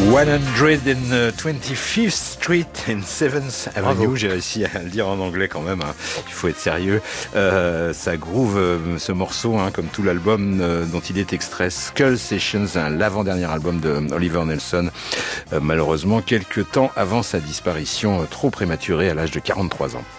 125th Street and 7th Avenue. Bravo. J'ai réussi à le dire en anglais quand même, hein. Il faut être sérieux. Ça groove ce morceau, hein, comme tout l'album dont il est extrait, Skull Sessions, l'avant-dernier album de Oliver Nelson, malheureusement quelques temps avant sa disparition trop prématurée à l'âge de 43 ans.